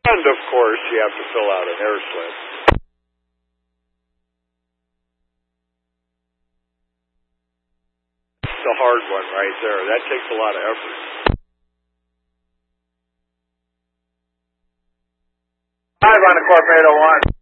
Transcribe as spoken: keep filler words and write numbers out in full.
And, of course, you have to fill out an air slip. It's a hard one right there. That takes a lot of effort. Five on the Corp eight oh one.